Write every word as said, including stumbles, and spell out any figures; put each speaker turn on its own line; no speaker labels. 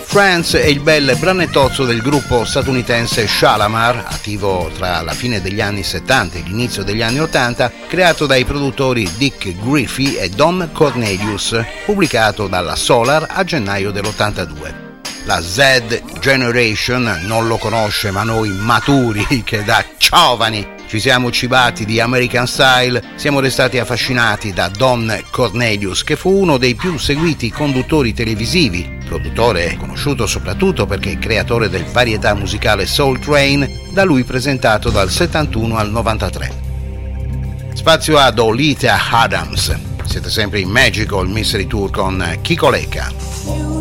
Friends è il bel branettozzo del gruppo statunitense Shalamar, attivo tra la fine degli anni settanta e l'inizio degli anni ottanta, creato dai produttori Dick Griffey e Don Cornelius, pubblicato dalla Solar a gennaio dell'ottantadue. La Z Generation non lo conosce, ma noi maturi che da giovani ci siamo cibati di American Style, siamo restati affascinati da Don Cornelius, che fu uno dei più seguiti conduttori televisivi, produttore conosciuto soprattutto perché è creatore del varietà musicale Soul Train, da lui presentato dal settantuno al novantatré. Spazio ad Olita Adams. Siete sempre in Magical Mystery Tour con Chico Lecca.